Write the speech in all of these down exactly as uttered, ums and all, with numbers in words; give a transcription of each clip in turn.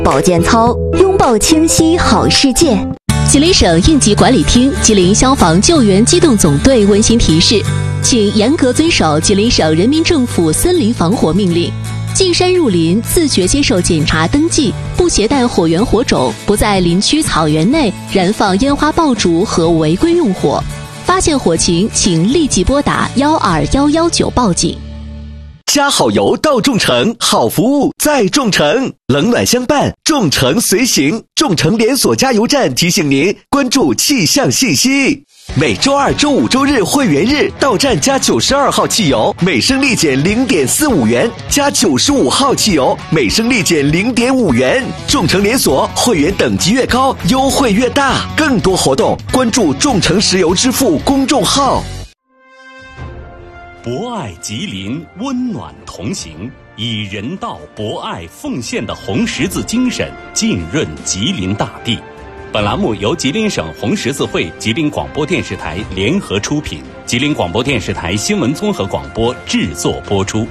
保健操，拥抱清晰好世界。吉林省应急管理厅、吉林消防救援机动总队温馨提示，请严格遵守吉林省人民政府森林防火命令。进山入林，自觉接受检查登记，不携带火源火种，不在林区草原内燃放烟花爆竹和违规用火。发现火情，请立即拨打幺二幺幺九报警。 加好油到众诚，好服务在众诚，冷暖相伴，众诚随行。众诚连锁加油站提醒您关注气象信息。每周二、周五、周日会员日到站加九十二号汽油，每升立减零点四五元；加九十五号汽油，每升立减零点五元。众诚连锁会员等级越高，优惠越大。更多活动关注众诚石油支付公众号。 博爱吉林，温暖同行，以人道、博爱、奉献的红十字精神浸润吉林大地。本栏目由吉林省红十字会、吉林广播电视台联合出品，吉林广播电视台新闻综合广播制作播出。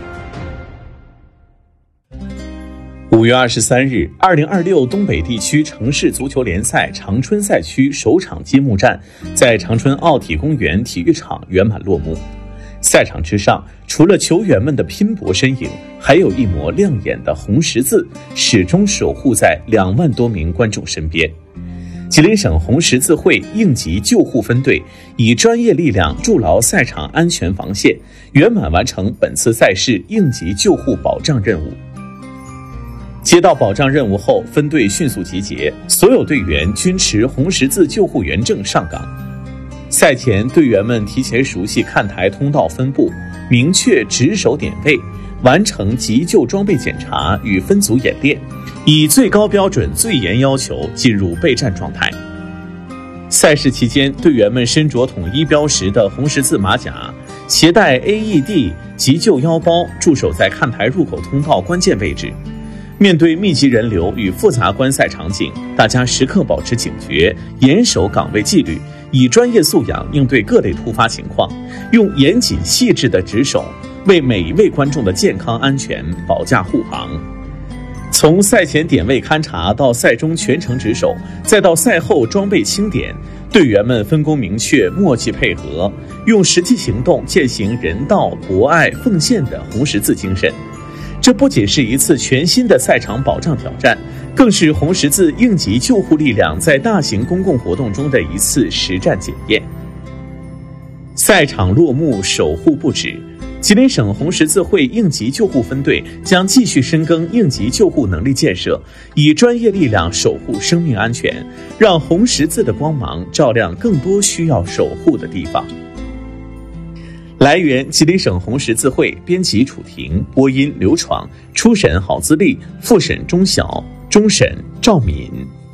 五月二十三日，二零二六东北地区城市足球联赛长春赛区首场揭幕战在长春奥体公园体育场圆满落幕。赛场之上，除了球员们的拼搏身影，还有一抹亮眼的红十字，始终守护在两万多名观众身边。吉林省红十字会应急救护分队以专业力量筑牢赛场安全防线，圆满完成本次赛事应急救护保障任务。接到保障任务后，分队迅速集结，所有队员均持红十字救护员证上岗。赛前，队员们提前熟悉看台通道分布，明确值守点位，完成急救装备检查与分组演练，以最高标准、最严要求进入备战状态。赛事期间，队员们身着统一标识的红十字马甲，携带 A E D 急救腰包，驻守在看台入口通道关键位置。面对密集人流与复杂观赛场景，大家时刻保持警觉，严守岗位纪律，以专业素养应对各类突发情况，用严谨细致的值守为每一位观众的健康安全保驾护航。从赛前点位勘察到赛中全程值守，再到赛后装备清点，队员们分工明确，默契配合，用实际行动践行人道、博爱、奉献的红十字精神。这不仅是一次全新的赛场保障挑战，更是红十字应急救护力量在大型公共活动中的一次实战检验。赛场落幕，守护不止。吉林省红十字会应急救护分队将继续深耕应急救护能力建设，以专业力量守护生命安全，让红十字的光芒照亮更多需要守护的地方。来源：吉林省红十字会，编辑：楚婷，播音：刘闯，初审：郝自立，复审：钟晓，终审：赵敏。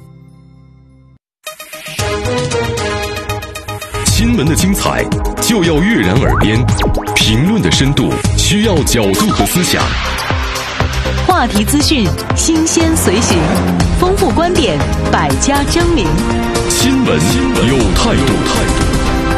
新闻的精彩就要跃然耳边，评论的深度需要角度和思想， 话题资讯新鲜随行，丰富观点，百家争鸣。 新闻有态度。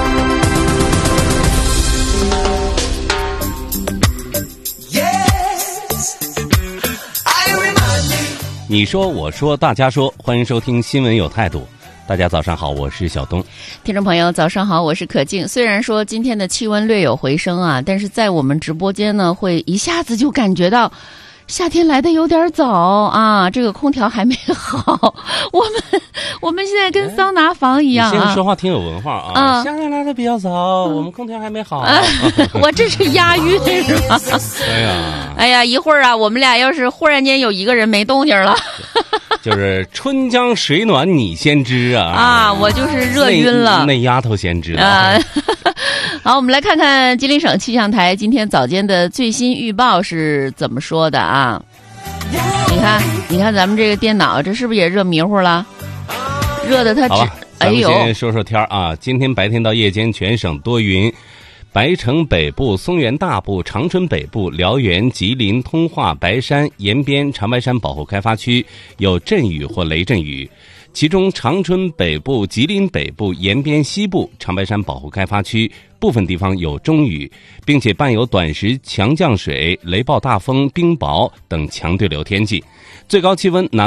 你说我说大家说，欢迎收听新闻有态度。大家早上好，我是小东。 听众朋友早上好，我是可静。虽然说今天的气温略有回升啊，但是在我们直播间呢，会一下子就感觉到夏天来的有点早啊，这个空调还没好，我们我们现在跟桑拿房一样啊。 你现在说话挺有文化啊， 啊夏天来的比较早，嗯、我们空调还没好。 啊、我这是押韵是吧？ 哎呀， 哎呀，一会儿啊，我们俩要是忽然间有一个人没动静了。 就是春江水暖你先知啊！ 啊，我就是热晕了， 那, 那丫头先知啊。好，我们来看看吉林省气象台今天早间的最新预报是怎么说的啊？你看，你看咱们这个电脑，这是不是也热迷糊了？热的它只，哎呦！ 咱们先说说天啊，今天白天到夜间全省多云。白城北部、松原大部、长春北部、辽源、吉林、通化、白山、延边、长白山保护开发区有阵雨或雷阵雨，其中长春北部、吉林北部、延边西部、长白山保护开发区部分地方有中雨，并且伴有短时强降水、雷暴大风、冰雹等强对流天气，最高气温南